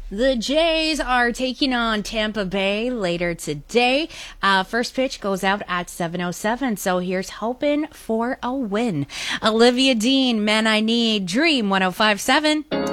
The Jays are taking on Tampa Bay later today. First pitch goes out at 7:07, so here's hoping for a win. Olivia Dean, Man I Need, Dream 105.7.